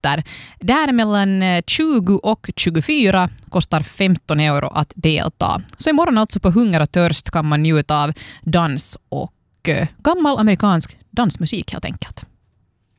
biljetter. Det här är mellan 20 och 24, kostar 15 euro att delta. Så imorgon alltså på Hunger och törst kan man njuta av dans och gammal amerikansk dansmusik helt enkelt.